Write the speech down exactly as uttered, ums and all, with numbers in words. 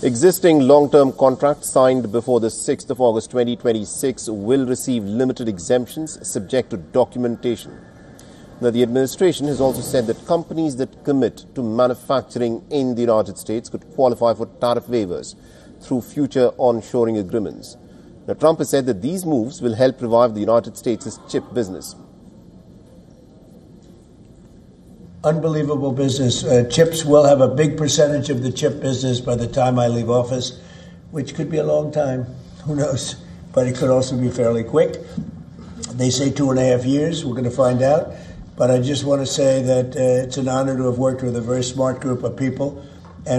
Existing long-term contracts signed before the sixth of August twenty twenty-six will receive limited exemptions subject to documentation. Now, the administration has also said that companies that commit to manufacturing in the United States could qualify for tariff waivers through future onshoring agreements. Now, Trump has said that these moves will help revive the United States' chip business. Unbelievable business. Uh, chips will have a big percentage of the chip business by the time I leave office, which could be a long time. Who knows? But it could also be fairly quick. They say two and a half years. We're going to find out. But I just want to say that uh, it's an honor to have worked with a very smart group of people